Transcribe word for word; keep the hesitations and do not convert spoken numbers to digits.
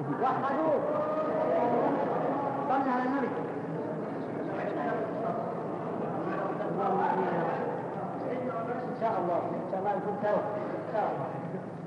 وحدوه. صلى على النبي. إن شاء الله إن شاء الله يكون توبة إن شاء الله.